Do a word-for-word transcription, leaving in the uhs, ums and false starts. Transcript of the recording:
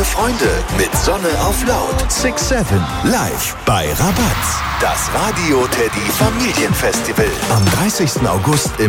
Freunde mit Sonne auf Laut. six seven live bei Rabatz. Das Radio Teddy Familienfestival am dreißigsten August im